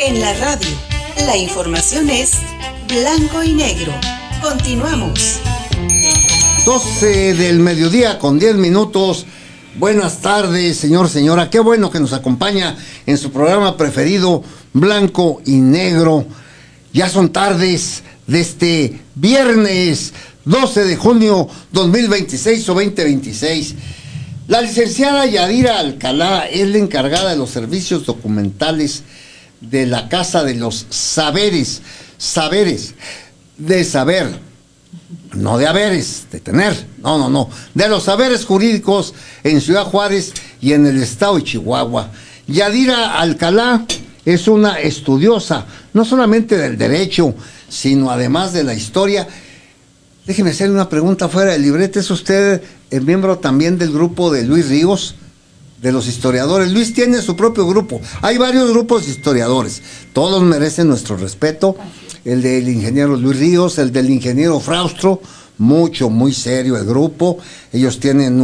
En la radio, la información es blanco y negro. Continuamos. 12 del mediodía con 10 minutos. Buenas tardes, señor, señora. Qué bueno que nos acompaña en su programa preferido, Blanco y Negro. Ya son tardes de este viernes 12 de junio 2026 o 2026. La licenciada Yadira Alcalá es la encargada de los servicios documentales de la Casa de los Saberes. Saberes, de saber, no de haberes, de tener, no, de los saberes jurídicos en Ciudad Juárez y en el estado de Chihuahua. Yadira Alcalá es una estudiosa, no solamente del derecho, sino además de la historia. Déjeme hacerle una pregunta fuera del librete. ¿Es usted el miembro también del grupo de Luis Ríos, de los historiadores? Luis tiene su propio grupo. Hay varios grupos de historiadores. Todos merecen nuestro respeto. El del ingeniero Luis Ríos, el del ingeniero Fraustro, muy serio el grupo. Ellos tienen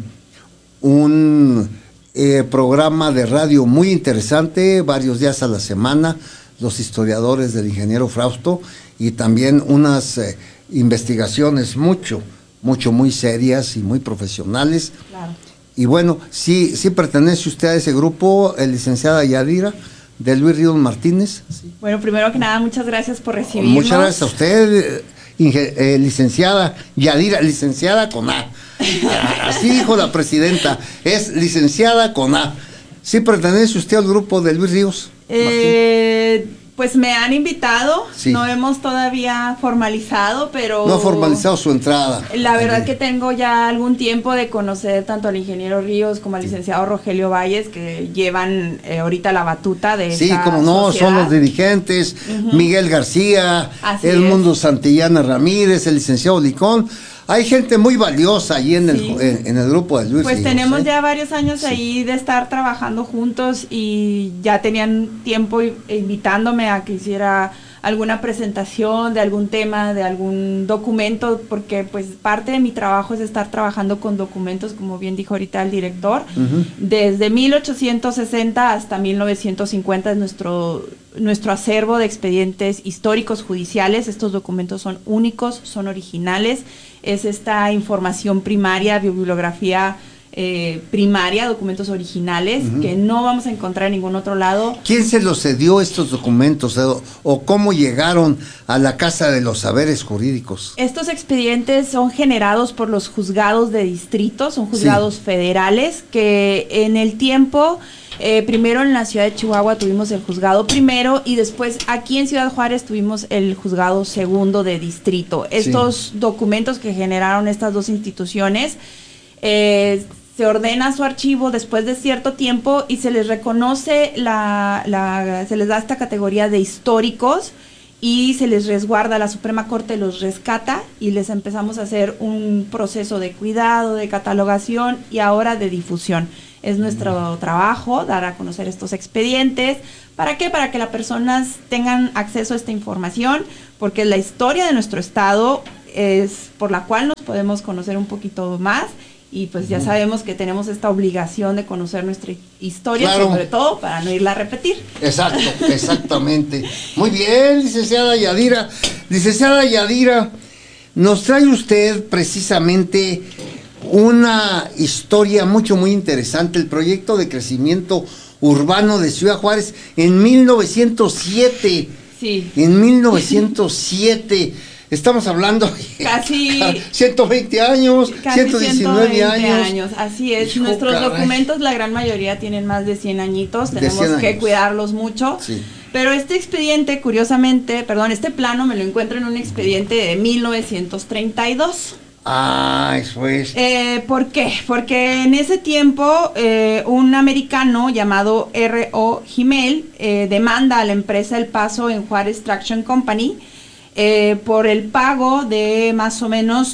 un programa de radio muy interesante, varios días a la semana, los historiadores del ingeniero Frausto, y también unas investigaciones muy serias y muy profesionales. Claro. Y bueno, sí pertenece usted a ese grupo, licenciada Yadira, de Luis Ríos Martínez. Sí. Bueno, primero que nada, muchas gracias por recibirnos. Muchas gracias a usted, licenciada Yadira, licenciada con A. Así dijo la presidenta, es licenciada con A. ¿Sí pertenece usted al grupo de Luis Ríos? Pues me han invitado, sí. No hemos todavía formalizado, pero... No ha formalizado su entrada. La verdad que tengo ya algún tiempo de conocer tanto al ingeniero Ríos como al licenciado Rogelio Valles, que llevan ahorita la batuta de sí, esta como no, sociedad. son los dirigentes, Miguel García, Así Edmundo Santillana Ramírez, el licenciado Licón. Hay gente muy valiosa allí en el grupo de Luis Pues Ríos, tenemos ya varios años ahí de estar trabajando juntos, y ya tenían tiempo invitándome a que hiciera alguna presentación de algún tema, de algún documento, porque pues parte de mi trabajo es estar trabajando con documentos, como bien dijo ahorita el director, desde 1860 hasta 1950 es nuestro acervo de expedientes históricos judiciales. Estos documentos son únicos, son originales, es esta información primaria, bibliografía primaria, documentos originales, que no vamos a encontrar en ningún otro lado. ¿Quién se los cedió estos documentos o cómo llegaron a la Casa de los Saberes Jurídicos? Estos expedientes son generados por los juzgados de distrito, son juzgados federales, que en el tiempo... primero en la ciudad de Chihuahua tuvimos el juzgado primero, y después aquí en Ciudad Juárez tuvimos el juzgado segundo de distrito. Estos documentos que generaron estas dos instituciones, se ordena su archivo después de cierto tiempo y se les reconoce, se les da esta categoría de históricos, y se les resguarda, la Suprema Corte los rescata, y les empezamos a hacer un proceso de cuidado, de catalogación y ahora de difusión. Es nuestro trabajo dar a conocer estos expedientes. ¿Para qué? Para que las personas tengan acceso a esta información, porque la historia de nuestro estado es por la cual nos podemos conocer un poquito más, y pues ya sabemos que tenemos esta obligación de conocer nuestra historia, claro, sobre todo para no irla a repetir. Exacto, exactamente. Muy bien, licenciada Yadira. Licenciada Yadira, nos trae usted precisamente una historia muy interesante, el proyecto de crecimiento urbano de Ciudad Juárez en 1907. Sí. En 1907. Estamos hablando casi 120 años, casi 119 años. Así es. Nuestros documentos, la gran mayoría tienen más de 100 añitos, tenemos que cuidarlos mucho. Sí. Pero este expediente, curiosamente, este plano me lo encuentro en un expediente de 1932. Ah, eso es. ¿Por qué? Porque en ese tiempo un americano llamado R.O. Himmel demanda a la empresa El Paso en Juárez Traction Company por el pago de más o menos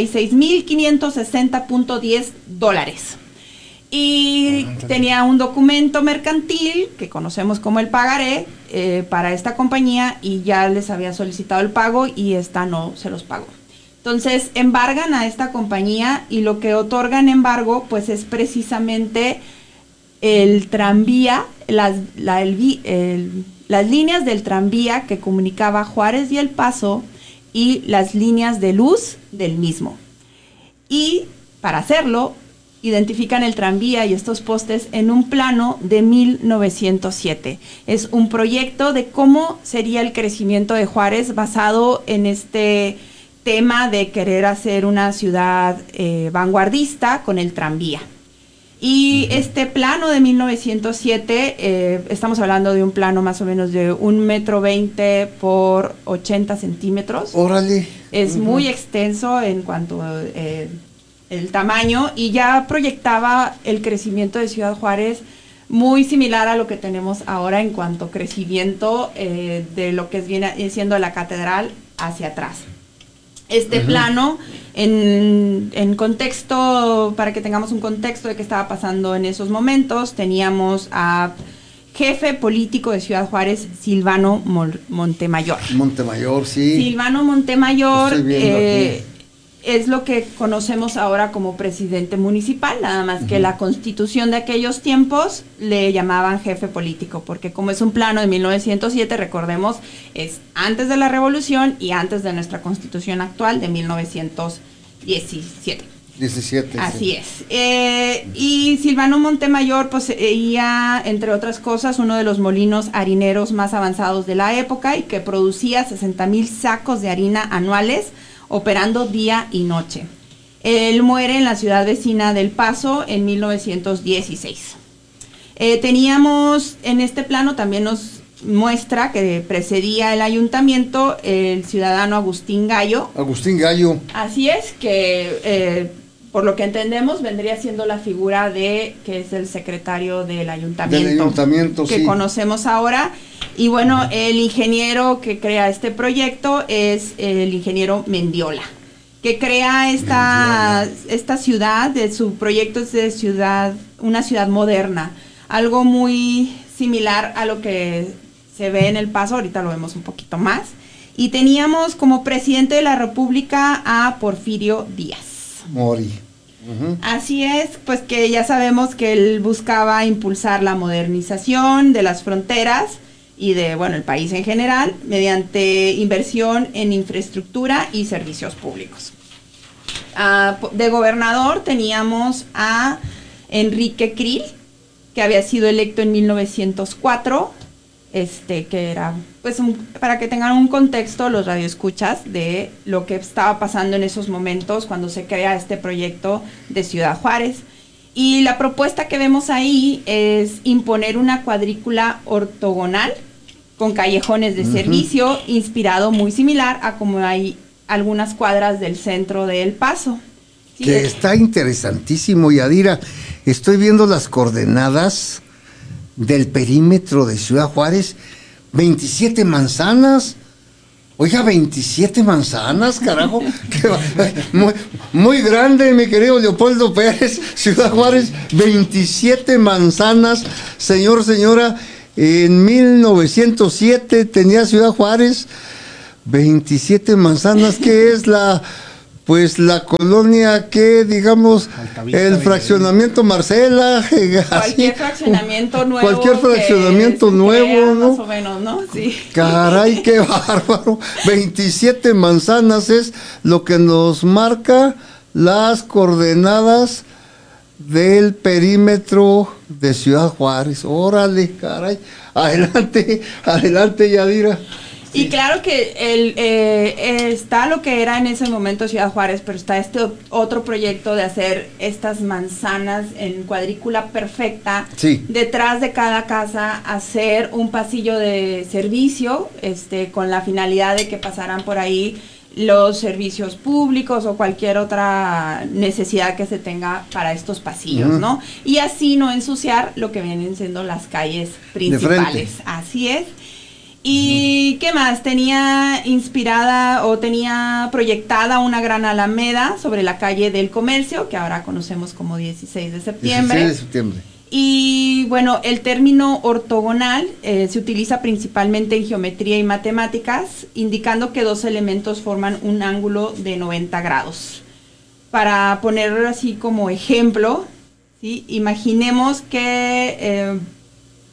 $36,560.10. Y tenía un documento mercantil que conocemos como el pagaré para esta compañía, y ya les había solicitado el pago y esta no se los pagó. Entonces embargan a esta compañía, y lo que otorgan embargo pues es precisamente el tranvía, la las líneas del tranvía que comunicaba Juárez y El Paso y las líneas de luz del mismo. Y para hacerlo, identifican el tranvía y estos postes en un plano de 1907. Es un proyecto de cómo sería el crecimiento de Juárez basado en este tema de querer hacer una ciudad vanguardista con el tranvía. Y este plano de 1907, estamos hablando de un plano más o menos de 1,20 m por 80 centímetros. Órale. Es muy extenso en cuanto el tamaño, y ya proyectaba el crecimiento de Ciudad Juárez muy similar a lo que tenemos ahora en cuanto a crecimiento de lo que viene siendo la catedral hacia atrás. Este plano, en contexto, para que tengamos un contexto de qué estaba pasando en esos momentos, teníamos a jefe político de Ciudad Juárez, Silvano Montemayor. Montemayor, sí. Silvano Montemayor Aquí. es lo que conocemos ahora como presidente municipal, nada más que la Constitución de aquellos tiempos le llamaban jefe político, porque como es un plano de 1907, recordemos, es antes de la Revolución y antes de nuestra Constitución actual de 1917. 17. Así sí. es. Y Silvano Montemayor poseía, entre otras cosas, uno de los molinos harineros más avanzados de la época y que producía 60,000 sacos de harina anuales, operando día y noche. Él muere en la ciudad vecina del Paso en 1916. Teníamos en este plano, también nos muestra que precedía el ayuntamiento el ciudadano Agustín Gallo. Agustín Gallo. Así es, que por lo que entendemos vendría siendo la figura de que es el secretario del ayuntamiento, que sí. conocemos ahora. Y bueno, el ingeniero que crea este proyecto es el ingeniero Mendiola, que crea esta ciudad. Su proyecto es de una ciudad moderna, algo muy similar a lo que se ve en El Paso, ahorita lo vemos un poquito más. Y teníamos como presidente de la República a Porfirio Díaz. Mori. Así es, pues que ya sabemos que él buscaba impulsar la modernización de las fronteras y de, bueno, el país en general, mediante inversión en infraestructura y servicios públicos. De gobernador teníamos a Enrique Krill, que había sido electo en 1904, que era, pues, para que tengan un contexto los radioescuchas de lo que estaba pasando en esos momentos cuando se crea este proyecto de Ciudad Juárez. Y la propuesta que vemos ahí es imponer una cuadrícula ortogonal con callejones de servicio, inspirado muy similar a como hay algunas cuadras del centro de El Paso. ¿Sí? Que está interesantísimo, Yadira. Estoy viendo las coordenadas del perímetro de Ciudad Juárez. 27 manzanas. Oiga, 27 manzanas, carajo. Muy, muy grande, mi querido Leopoldo Pérez. Ciudad Juárez, 27 manzanas. Señora, en 1907 tenía Ciudad Juárez 27 manzanas, que es la colonia que, digamos, el fraccionamiento Marcela. Cualquier fraccionamiento nuevo. Cualquier fraccionamiento nuevo, ¿no? Más o menos, ¿no? Sí. Caray, qué bárbaro. 27 manzanas es lo que nos marca las coordenadas del perímetro de Ciudad Juárez. Órale, caray. Adelante, Yadira. Y claro que está lo que era en ese momento Ciudad Juárez, pero está este otro proyecto de hacer estas manzanas en cuadrícula perfecta. Sí. Detrás de cada casa hacer un pasillo de servicio, con la finalidad de que pasaran por ahí los servicios públicos o cualquier otra necesidad que se tenga para estos pasillos, ¿no? Y así no ensuciar lo que vienen siendo las calles principales. Así es. ¿Y qué más? Tenía proyectada una gran alameda sobre la calle del Comercio, que ahora conocemos como 16 de septiembre. 16 de septiembre. Y bueno, el término ortogonal se utiliza principalmente en geometría y matemáticas, indicando que dos elementos forman un ángulo de 90 grados. Para ponerlo así como ejemplo, ¿sí? Imaginemos que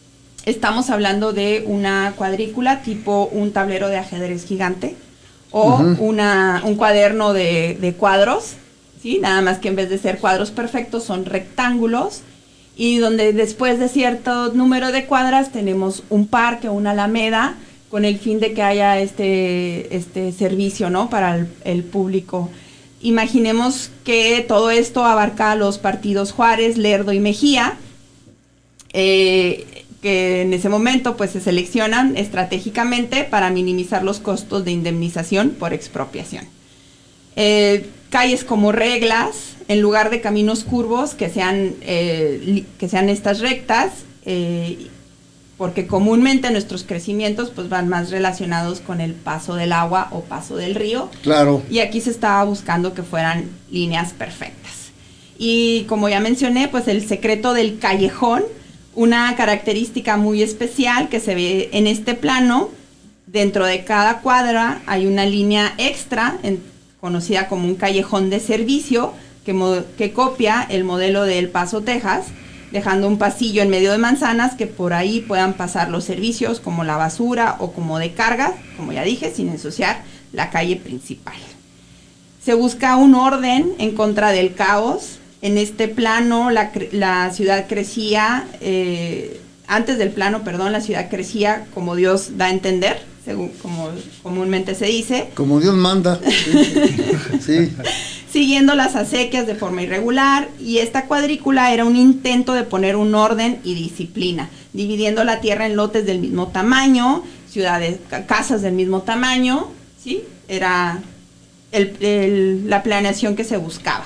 estamos hablando de una cuadrícula tipo un tablero de ajedrez gigante o un cuaderno de cuadros, ¿sí? Nada más que en vez de ser cuadros perfectos son rectángulos, y donde después de cierto número de cuadras tenemos un parque o una alameda con el fin de que haya este servicio, ¿no? Para el público. Imaginemos que todo esto abarca los partidos Juárez, Lerdo y Mejía, que en ese momento pues se seleccionan estratégicamente para minimizar los costos de indemnización por expropiación. Calles como reglas, en lugar de caminos curvos, que sean estas rectas, porque comúnmente nuestros crecimientos pues van más relacionados con el paso del agua o paso del río. Claro. Y aquí se estaba buscando que fueran líneas perfectas. Y como ya mencioné, pues el secreto del callejón, una característica muy especial que se ve en este plano, dentro de cada cuadra hay una línea extra, conocida como un callejón de servicio, que copia el modelo de El Paso, Texas, dejando un pasillo en medio de manzanas que por ahí puedan pasar los servicios como la basura o como de carga, como ya dije, sin ensuciar la calle principal. Se busca un orden en contra del caos. En este plano la ciudad crecía, antes del plano, perdón, la ciudad crecía como Dios da a entender, según como comúnmente se dice. Como Dios manda. Sí. Siguiendo las acequias de forma irregular, y esta cuadrícula era un intento de poner un orden y disciplina, dividiendo la tierra en lotes del mismo tamaño, casas del mismo tamaño, ¿sí? Era la planeación que se buscaba.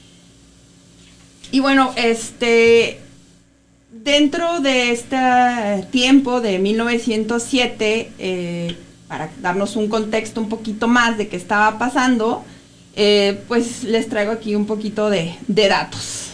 Y bueno, dentro de este tiempo de 1907, para darnos un contexto un poquito más de qué estaba pasando, pues les traigo aquí un poquito de datos.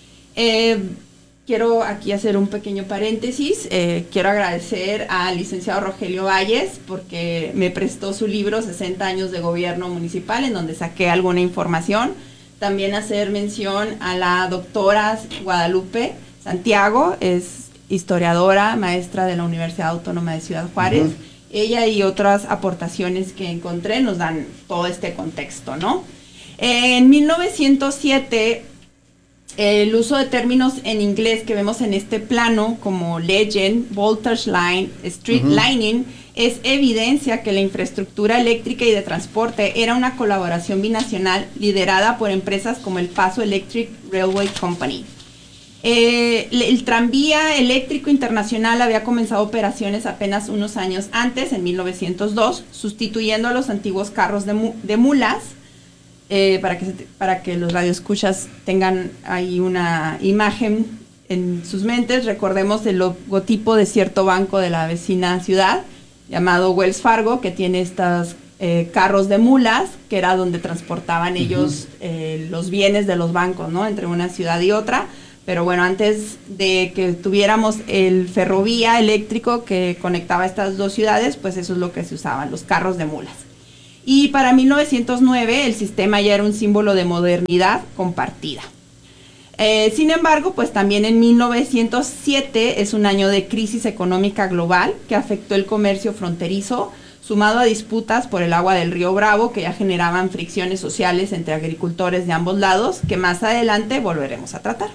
Quiero aquí hacer un pequeño paréntesis. Quiero agradecer al licenciado Rogelio Valles porque me prestó su libro 60 años de gobierno municipal, en donde saqué alguna información. También hacer mención a la doctora Guadalupe Santiago, es historiadora, maestra de la Universidad Autónoma de Ciudad Juárez. Ella y otras aportaciones que encontré nos dan todo este contexto, ¿no? En 1907, el uso de términos en inglés que vemos en este plano, como legend, voltage line, street lining, es evidencia que la infraestructura eléctrica y de transporte era una colaboración binacional liderada por empresas como el Paso Electric Railway Company. El tranvía eléctrico internacional había comenzado operaciones apenas unos años antes, en 1902, sustituyendo a los antiguos carros de mulas, para que los radioescuchas tengan ahí una imagen en sus mentes. Recordemos el logotipo de cierto banco de la vecina ciudad, llamado Wells Fargo, que tiene estos carros de mulas, que era donde transportaban ellos los bienes de los bancos, ¿no? Entre una ciudad y otra. Pero bueno, antes de que tuviéramos el ferrovía eléctrico que conectaba estas dos ciudades, pues eso es lo que se usaban, los carros de mulas. Y para 1909 el sistema ya era un símbolo de modernidad compartida. Sin embargo, pues también en 1907 es un año de crisis económica global que afectó el comercio fronterizo, sumado a disputas por el agua del río Bravo, que ya generaban fricciones sociales entre agricultores de ambos lados, que más adelante volveremos a tratar.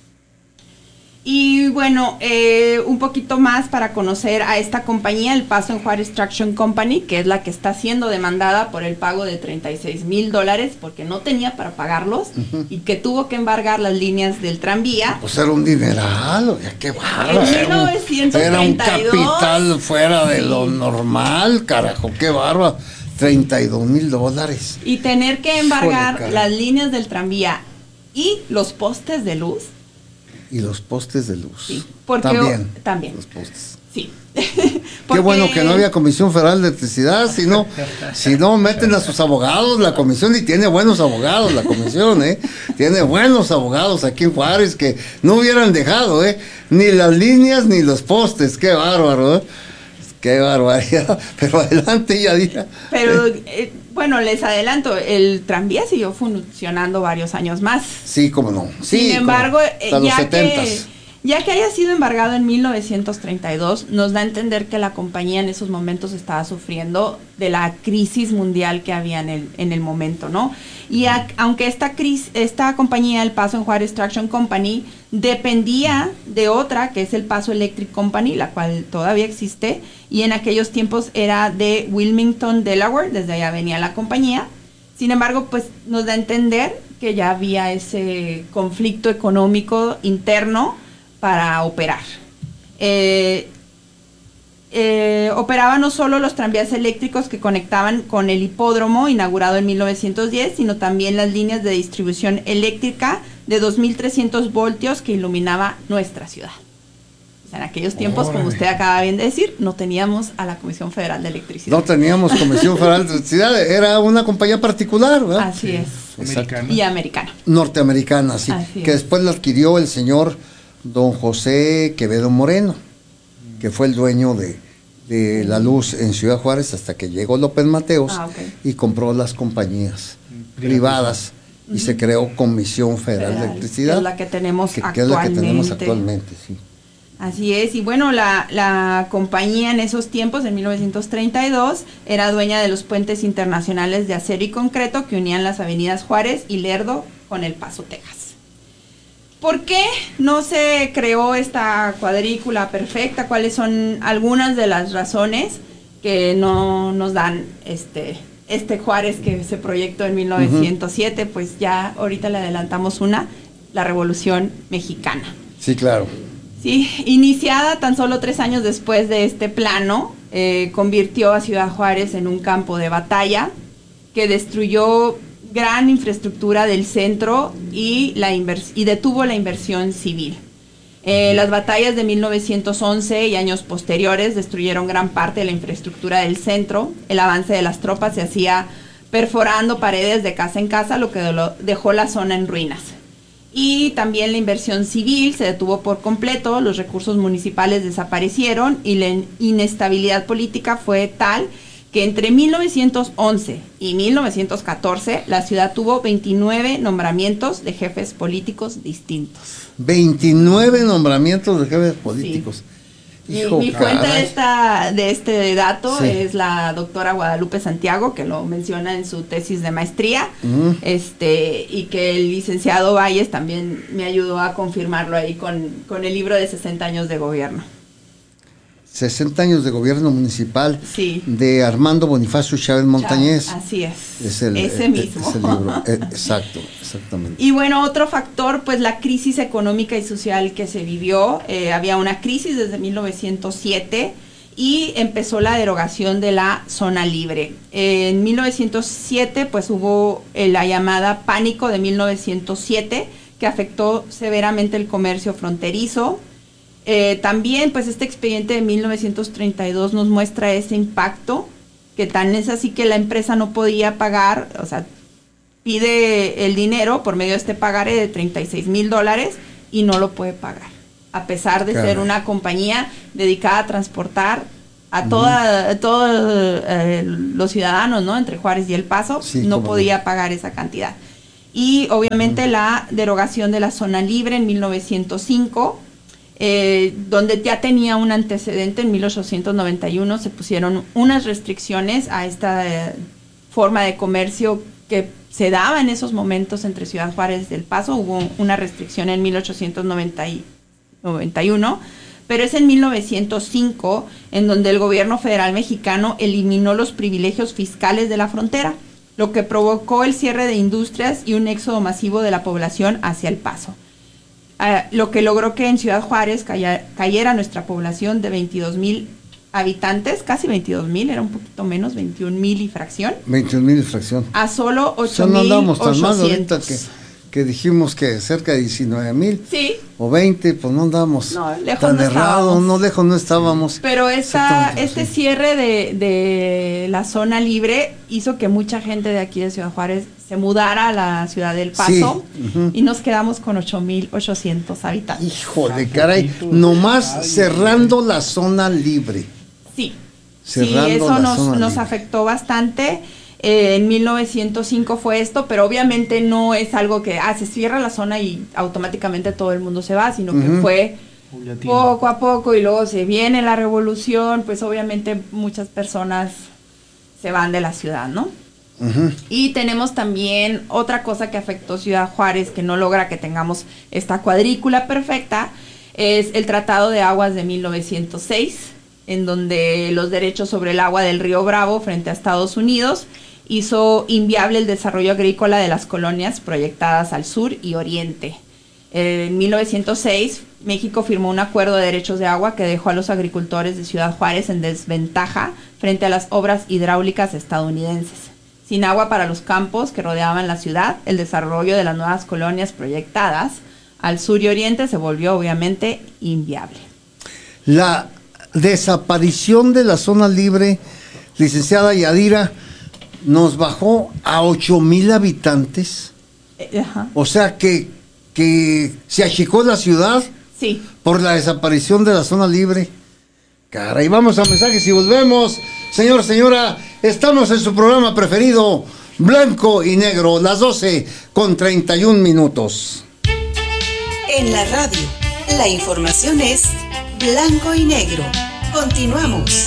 Y bueno, un poquito más para conocer a esta compañía, el Paso en Juárez Traction Company, que es la que está siendo demandada por el pago de $36,000 porque no tenía para pagarlos y que tuvo que embargar las líneas del tranvía. Pues era un dineral, oye, qué bárbaro. En 1932. Era un capital fuera de lo normal, carajo, qué bárbaro. $32,000. Y tener que embargar las líneas del tranvía y los postes de luz. Y los postes de luz. Sí, porque también. Los postes. Sí. Qué bueno que no había Comisión Federal de Electricidad, si no meten a sus abogados la comisión, y tiene buenos abogados la comisión, tiene buenos abogados aquí en Juárez que no hubieran dejado, ni las líneas ni los postes, qué bárbaro, qué barbaridad, pero adelante Yadira. Pero bueno, les adelanto, el tranvía siguió funcionando varios años más. Sí, cómo no. Sí, sin embargo, hasta los 70s. Ya que haya sido embargado en 1932, nos da a entender que la compañía en esos momentos estaba sufriendo de la crisis mundial que había en el momento, ¿no? Y aunque esta compañía, El Paso en Juárez Traction Company, dependía de otra, que es El Paso Electric Company, la cual todavía existe, y en aquellos tiempos era de Wilmington, Delaware, desde allá venía la compañía. Sin embargo, pues nos da a entender que ya había ese conflicto económico interno para operar. Operaba no solo los tranvías eléctricos que conectaban con el hipódromo inaugurado en 1910, sino también las líneas de distribución eléctrica de 2.300 voltios que iluminaba nuestra ciudad. O sea, en aquellos tiempos, como usted acaba bien de decir, no teníamos a la Comisión Federal de Electricidad. No teníamos Comisión Federal de Electricidad, era una compañía particular, ¿verdad? Así es. Americana. Y americana. Norteamericana, sí. Así Que es. después la adquirió el señor don José Quevedo Moreno, que fue el dueño de la luz en Ciudad Juárez hasta que llegó López Mateos y compró las compañías privadas y se creó Comisión Federal de Electricidad. Que es la que tenemos actualmente. Que es la que tenemos actualmente, sí. Así es, y bueno, la compañía en esos tiempos, en 1932, era dueña de los puentes internacionales de acero y concreto que unían las avenidas Juárez y Lerdo con El Paso, Texas. ¿Por qué no se creó esta cuadrícula perfecta? ¿Cuáles son algunas de las razones que no nos dan este Juárez que se proyectó en 1907? Pues ya ahorita le adelantamos la Revolución Mexicana. Sí, claro. Sí, iniciada tan solo 3 años después de este plano, convirtió a Ciudad Juárez en un campo de batalla que destruyó gran infraestructura del centro y detuvo la inversión civil. Las batallas de 1911 y años posteriores destruyeron gran parte de la infraestructura del centro. El avance de las tropas se hacía perforando paredes de casa en casa, lo que dejó la zona en ruinas. Y también la inversión civil se detuvo por completo, los recursos municipales desaparecieron y la inestabilidad política fue tal que entre 1911 y 1914 la ciudad tuvo 29 nombramientos de jefes políticos distintos. 29 nombramientos de jefes políticos. Sí. Hijo, mi fuente de este dato es la doctora Guadalupe Santiago, que lo menciona en su tesis de maestría, y que el licenciado Valles también me ayudó a confirmarlo ahí con el libro de 60 años de gobierno. 60 años de gobierno municipal de Armando Bonifacio Chávez Montañez. Así es. Ese mismo. Es el libro. Exactamente. Y bueno, otro factor, pues la crisis económica y social que se vivió. Había una crisis desde 1907 y empezó la derogación de la zona libre. En 1907, pues hubo la llamada pánico de 1907, que afectó severamente el comercio fronterizo. También pues este expediente de 1932 nos muestra ese impacto, que tan es así que la empresa no podía pagar, o sea, pide el dinero por medio de este pagaré de $36,000 y no lo puede pagar, a pesar de ser una compañía dedicada a transportar a todos los ciudadanos, ¿no? Entre Juárez y El Paso, no podía pagar esa cantidad. Y obviamente la derogación de la zona libre en 1905, donde ya tenía un antecedente. En 1891 se pusieron unas restricciones a esta forma de comercio que se daba en esos momentos entre Ciudad Juárez y El Paso. Hubo una restricción en 1891, pero es en 1905 en donde el gobierno federal mexicano eliminó los privilegios fiscales de la frontera, lo que provocó el cierre de industrias y un éxodo masivo de la población hacia El Paso. Lo que logró que en Ciudad Juárez cayera nuestra población de 22,000 habitantes, casi 22,000, era un poquito menos, 21,000 y fracción. 21,000 y fracción. A solo 8,800. O sea, no andamos tan mal ahorita que dijimos que cerca de 19,000. Sí. O 20, pues no andamos tan errados, lejos no estábamos. Pero este cierre de la zona libre hizo que mucha gente de aquí de Ciudad Juárez se mudara a la ciudad del Paso, y nos quedamos con 8,800 habitantes. Híjole, caray, nomás cerrando la zona libre. Sí, eso nos afectó bastante. En 1905 fue esto, pero obviamente no es algo que se cierra la zona y automáticamente todo el mundo se va, sino que fue poco a poco, y luego se viene la revolución, pues obviamente muchas personas se van de la ciudad, ¿no? Uh-huh. Y tenemos también otra cosa que afectó Ciudad Juárez, que no logra que tengamos esta cuadrícula perfecta, es el Tratado de Aguas de 1906, en donde los derechos sobre el agua del río Bravo frente a Estados Unidos hizo inviable el desarrollo agrícola de las colonias proyectadas al sur y oriente. En 1906, México firmó un acuerdo de derechos de agua que dejó a los agricultores de Ciudad Juárez en desventaja frente a las obras hidráulicas estadounidenses. Sin agua para los campos que rodeaban la ciudad, el desarrollo de las nuevas colonias proyectadas al sur y oriente se volvió obviamente inviable. La desaparición de la zona libre, licenciada Yadira, nos bajó a 8,000 habitantes. Ajá. O sea que se achicó la ciudad. Sí. Por la desaparición de la zona libre. Caray, vamos a mensajes y volvemos. Señor, señora, estamos en su programa preferido, Blanco y Negro, las 12:31. En la radio, la información es Blanco y Negro. Continuamos.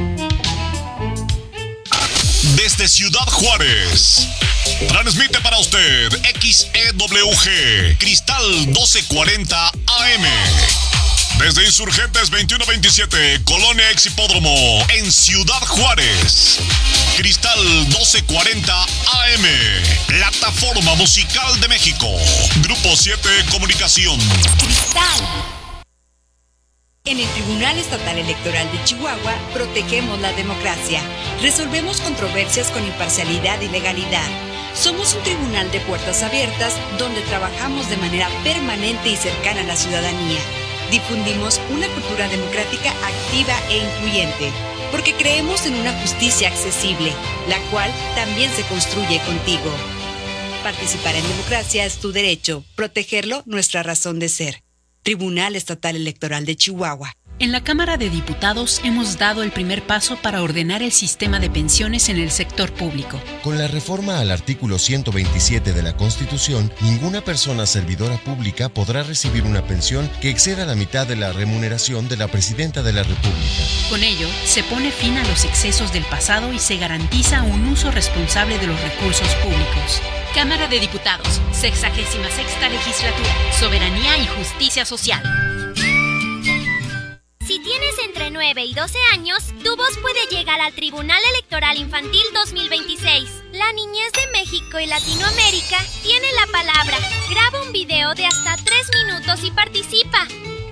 Desde Ciudad Juárez, transmite para usted XEWG, Cristal 1240 AM. Desde Insurgentes 2127, Colonia Exhipódromo, en Ciudad Juárez. Cristal 1240 AM, Plataforma Musical de México. Grupo 7 Comunicación. Cristal. En el Tribunal Estatal Electoral de Chihuahua, protegemos la democracia. Resolvemos controversias con imparcialidad y legalidad. Somos un tribunal de puertas abiertas donde trabajamos de manera permanente y cercana a la ciudadanía. Difundimos una cultura democrática activa e incluyente, porque creemos en una justicia accesible, la cual también se construye contigo. Participar en democracia es tu derecho, protegerlo nuestra razón de ser. Tribunal Estatal Electoral de Chihuahua. En la Cámara de Diputados hemos dado el primer paso para ordenar el sistema de pensiones en el sector público. Con la reforma al artículo 127 de la Constitución, ninguna persona servidora pública podrá recibir una pensión que exceda la mitad de la remuneración de la Presidenta de la República. Con ello, se pone fin a los excesos del pasado y se garantiza un uso responsable de los recursos públicos. Cámara de Diputados, 66ª Legislatura, Soberanía y Justicia Social. Si tienes entre 9 y 12 años, tu voz puede llegar al Tribunal Electoral Infantil 2026. La niñez de México y Latinoamérica tiene la palabra. Graba un video de hasta 3 minutos y participa.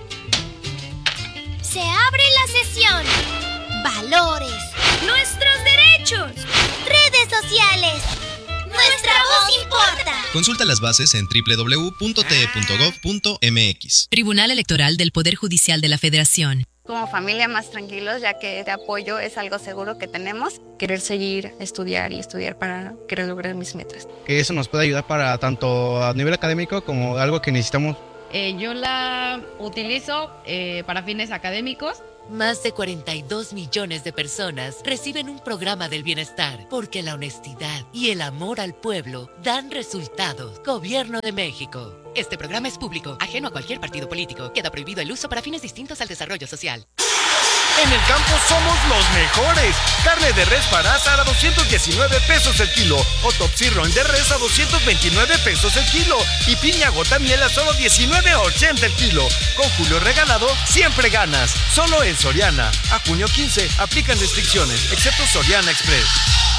Se abre la sesión. Valores. Nuestros derechos. Redes sociales. Nuestra voz importa. Consulta las bases en www.te.gov.mx. Tribunal Electoral del Poder Judicial de la Federación. Como familia más tranquilos, ya que este apoyo es algo seguro que tenemos. Querer seguir, estudiar para querer lograr mis metas. Que eso nos puede ayudar para tanto a nivel académico como algo que necesitamos. Yo la utilizo para fines académicos. Más de 42 millones de personas reciben un programa del bienestar porque la honestidad y el amor al pueblo dan resultados. Gobierno de México. Este programa es público, ajeno a cualquier partido político. Queda prohibido el uso para fines distintos al desarrollo social. En el campo somos los mejores. Carne de res Parasa a 219 pesos el kilo. O top sirloin de res a 229 pesos el kilo. Y piña gota miel a solo 19.80 el kilo. Con Julio regalado, siempre ganas. Solo en Soriana. A junio 15, aplican restricciones, excepto Soriana Express.